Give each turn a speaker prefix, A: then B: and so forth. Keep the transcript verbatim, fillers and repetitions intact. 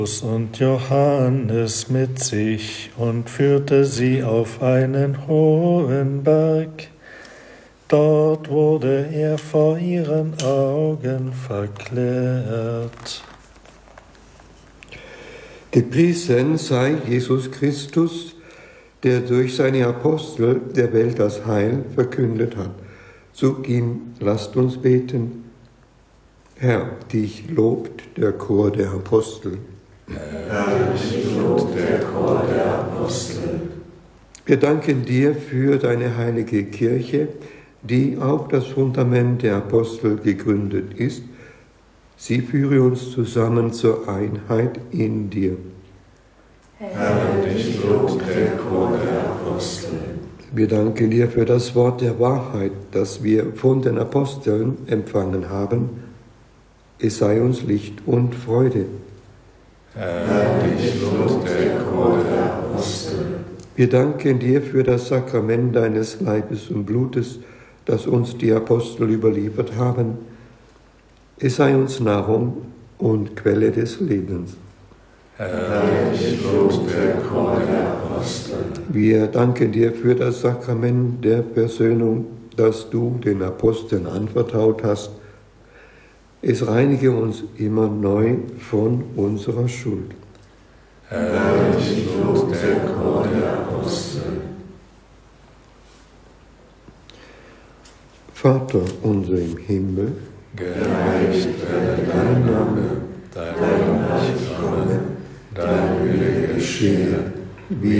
A: und Johannes mit sich und führte sie auf einen hohen Berg. Dort wurde er vor ihren Augen verklärt.
B: Gepriesen sei Jesus Christus, der durch seine Apostel der Welt das Heil verkündet hat. Zu ihm lasst uns beten. Herr, dich lobt der Chor der Apostel.
C: Herr, dich lobt der Chor der Apostel.
B: Wir danken dir für deine heilige Kirche, die auf das Fundament der Apostel gegründet ist. Sie führe uns zusammen zur Einheit in dir.
C: Herr, dich lobt der Chor der Apostel.
B: Wir danken dir für das Wort der Wahrheit, das wir von den Aposteln empfangen haben. Es sei uns Licht und Freude.
C: Herr, dich lobt der Chor der Apostel.
B: Wir danken dir für das Sakrament deines Leibes und Blutes, das uns die Apostel überliefert haben. Es sei uns Nahrung und Quelle des Lebens.
C: Herr, dich lobt der Chor der Apostel.
B: Wir danken dir für das Sakrament der Versöhnung, das du den Aposteln anvertraut hast. Es reinige uns immer neu von unserer Schuld.
C: Herr, dich lobt der Chor der Apostel.
B: Vater unser im Himmel,
C: geheiligt werde dein Name, dein Reich komme, dein Wille geschehe, wie